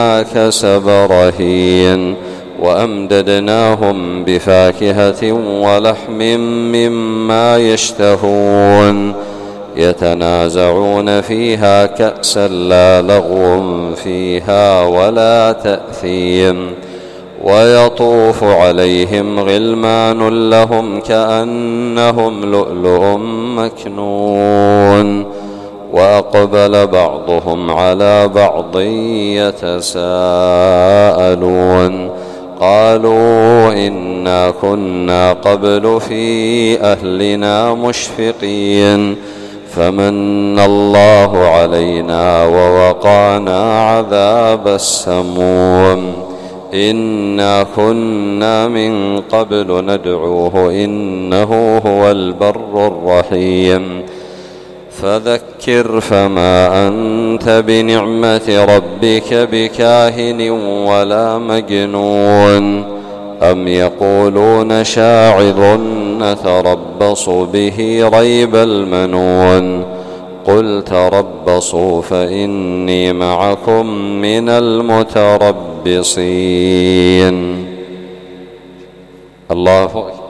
كسب رهين وأمددناهم بفاكهة ولحم مما يشتهون يتنازعون فيها كأسا لا لغو فيها ولا تأثيم ويطوف عليهم غلمان لهم كأنهم لؤلؤ مكنون وأقبل بعضهم على بعض يتساءلون قالوا إنا كنا قبل في أهلنا مشفقين فمن الله علينا ووقانا عذاب السموم إنا كنا من قبل ندعوه إنه هو البر الرحيم فذكر فما أنت بنعمة ربك بكاهن ولا مجنون أم يقولون شاعر نتربص به ريب المنون قل تربصوا فإني معكم من المتربصين. الله أكبر.